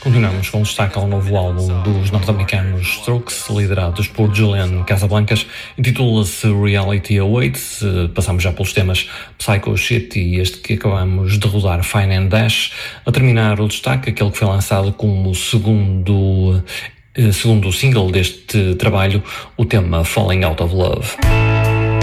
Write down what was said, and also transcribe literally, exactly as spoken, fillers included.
Continuamos com o destaque ao novo álbum dos norte-americanos Strokes, liderados por Julian Casablancas. Intitula-se Reality Awaits. Passamos já pelos temas Psycho Shit e este que acabamos de rodar, Fine and Dash. A terminar o destaque, aquele que foi lançado como segundo, segundo single deste trabalho, o tema Falling Out of Love.